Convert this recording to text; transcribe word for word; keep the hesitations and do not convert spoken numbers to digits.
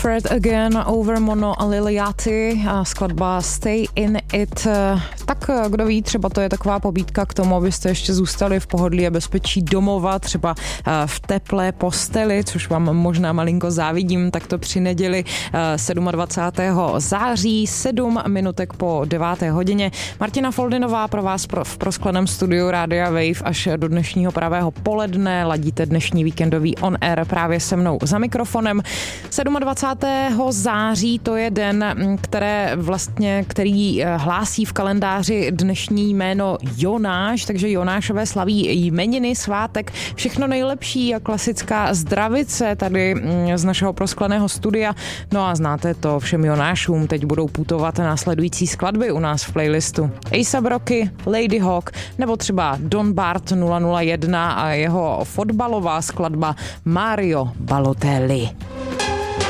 Fred Again, Over Mono a Liliati a skladba Stay in It. Tak kdo ví, třeba to je taková pobídka k tomu, abyste ještě zůstali v pohodlí a bezpečí domova, třeba v teplé posteli, což vám možná malinko závidím, tak to při neděli dvacátého sedmého září, sedm minutek po deváté hodině. Martina Foldinová pro vás pro, v proskleném studiu Rádia Wave až do dnešního pravého poledne. Ladíte dnešní víkendový on air právě se mnou za mikrofonem. dvacátého sedmého září to je den, které vlastně, který hlásí v kalendáři dnešní jméno Jonáš, takže Jonášové slaví jmeniny, svátek, všechno nejlepší a klasická zdravice tady z našeho proskleného studia. No a znáte to, všem Jonášům teď budou putovat následující skladby u nás v playlistu. A$ej ap Rocky, Lady Hawk nebo třeba Don Bart nula nula jedna a jeho fotbalová skladba Mario Balotelli.